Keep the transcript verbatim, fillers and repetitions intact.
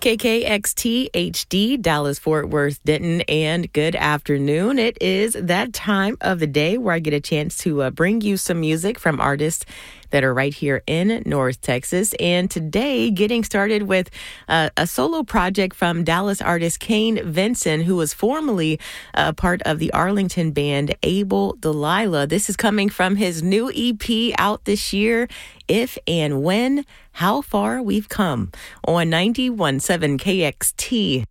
K K X T H D, Dallas, Fort Worth, Denton, and good afternoon. It is that time of the day where I get a chance to uh, bring you some music from artists that are right here in North Texas. And today, getting started with uh, a solo project from Dallas artist Kane Vinson, who was formerly a part of the Arlington band Able Delilah. This is coming from his new E P out this year, If and When, How Far We've Come, on ninety-one point seven K X T.